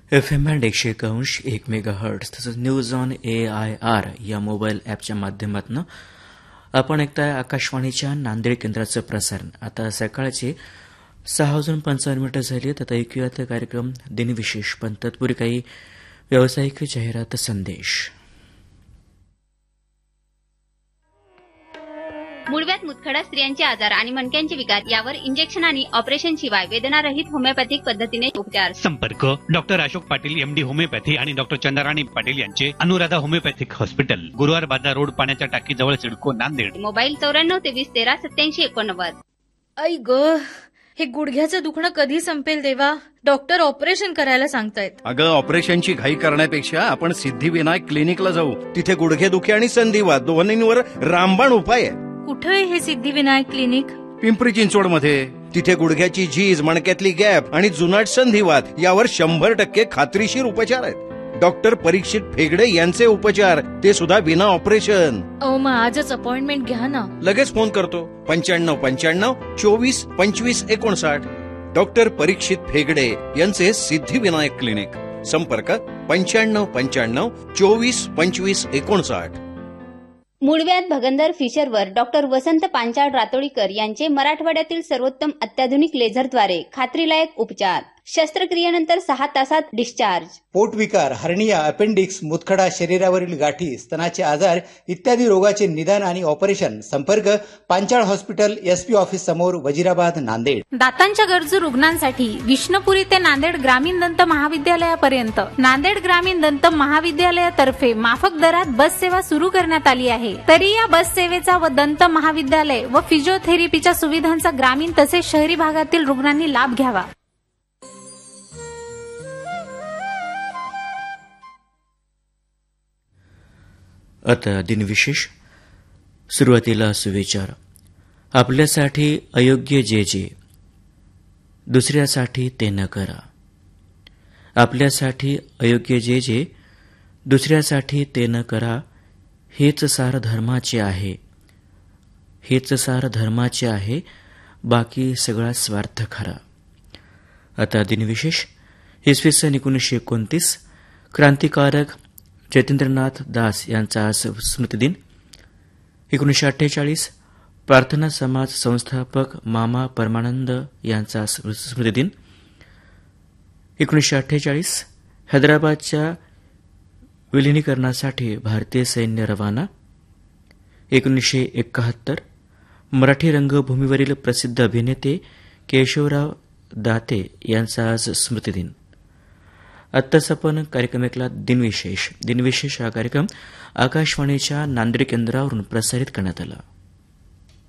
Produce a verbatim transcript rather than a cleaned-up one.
F M band एकशे एक अंश एक मेगा हर्ट्स तसंच news on A I R या मोबाईल ॲपच्या माध्यमातून आपण ऐकताय आकाशवाणीच्या नांदेड केंद्राचं प्रसारण. आता सकाळचे सहा वाजून पंचावन्न मिनिटं झाली आहेत. आता ऐकूयात कार्यक्रम दिनविशेष, पण तत्पूर्वी काही व्यावसायिक जाहिरात संदेश. मूळव्याध, मुतखडा, स्त्रियांचे आजार आणि मणक्यांचे विकार यावर इंजेक्शन आणि ऑपरेशन शिवाय वेदनारहित होमिओपॅथिक पद्धतीने उपचार. संपर्क doctor Ashok Patil, MD homeopathy आणि डॉक्टर चंद्राराणी पाटील यांचे अनुराधा होमिओपॅथिक हॉस्पिटल, गुरुवार बाजार रोड, पाण्याच्या टाकी जवळ, सिडको, नांदेड. मोबाईल चौऱ्याण्णव तेवीस तेरा सत्याऐंशी एकोणनव्वद. आई ग, हे गुडघ्याचं दुखणं कधी संपेल देवा? डॉक्टर ऑपरेशन करायला सांगतायत. अगं, ऑपरेशनची घाई करण्यापेक्षा आपण सिद्धिविनायक क्लिनिकला जाऊ. तिथे गुडघेदुखी आणि संधिवात दोन्हींवर रामबाण उपाय आहे. कुठे आहे हे सिद्धिविनायक क्लिनिक? पिंपरी चिंचवड मध्ये. तिथे गुडघ्याची झीज, मणक्यातली गॅप आणि जुनाट संधिवात यावर शंभर टक्के खात्रीशीर उपचार आहेत. डॉक्टर परीक्षित फेगडे यांचे उपचार, ते सुद्धा विना ऑपरेशन. अहो, मग आजच अपॉइंटमेंट घ्या ना. लगेच फोन करतो. पंच्याण्णव पंच्याण्णव चोवीस पंचवीस एकोणसाठ. डॉक्टर परीक्षित फेगडे यांचे सिद्धिविनायक क्लिनिक. संपर्क पंच्याण्णव पंच्याण्णव चोवीस पंचवीस एकोणसाठ. मूळव्याध, भगंदर, फिशरवर डॉक्टर वसंत पांचाळ रातोळीकर यांचे मराठवाड्यातील सर्वोत्तम अत्याधुनिक लेझरद्वारे खात्रीलायक उपचार. शस्त्रक्रियेनंतर सहा तासात डिस्चार्ज. पोटविकार, हर्निया, अपेंडिक्स, मुतखडा, शरीरावरील गाठी, स्तनाचे आजार इत्यादी रोगाचे निदान आणि ऑपरेशन. संपर्क पांचाळ हॉस्पिटल, एसपी ऑफिस समोर, वजिराबाद, नांदेड. दातांच्या गरजू रुग्णांसाठी विष्णुपुरी ते नांदेड ग्रामीण दंत महाविद्यालयापर्यंत नांदेड ग्रामीण दंत महाविद्यालयातर्फे माफक दरात बस सेवा सुरू करण्यात आली आहे. तरी या बस सेवेचा व दंत महाविद्यालय व फिजिओथेरपीच्या सुविधांचा ग्रामीण तसेच शहरी भागातील रुग्णांनी लाभ घ्यावा. आता दिनविशेष. सुरुवातीला सुविचार. आपल्यासाठी अयोग्य जे जे, दुसऱ्यासाठी ते न करा. आपल्यासाठी अयोग्य जे जे, दुसऱ्यासाठी ते न करा. हेच सार धर्माचे आहे. हेच सार धर्माचे आहे. बाकी सगळा स्वार्थ खरा. आता दिनविशेष. इसवी सन एकोणीसशे एकोणतीस क्रांतिकारक जतींद्रनाथ दास यांचा आज स्मृतिदिन. एकोणीसशे अठ्ठेचाळीस प्रार्थना समाज संस्थापक मामा परमानंद यांचा स्मृतिदिन. एकोणीसशे अठ्ठेचाळीस हैदराबादच्या विलिनीकरणासाठी भारतीय सैन्य रवाना. एकोणीसशे एकाहत्तर मराठी रंगभूमीवरील प्रसिद्ध अभिनेते केशवराव दाते यांचा आज स्मृतिदिन. आत्ताच आपण कार्यक्रम ऐकला दिनविशेष. दिनविशेष हा कार्यक्रम आकाशवाणीच्या नांदेड केंद्रावरून प्रसारित करण्यात आला.